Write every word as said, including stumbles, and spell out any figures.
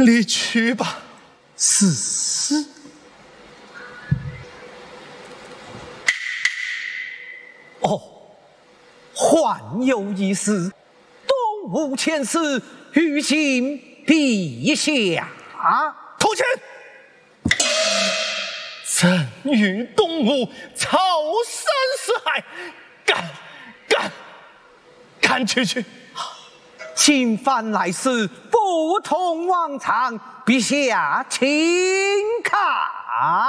离去吧。 是。哦，还有一事，东吴前世欲请陛下投钱。朕与东吴草山四海，赶赶赶去去！ 请犯来世不同往常，陛下请看。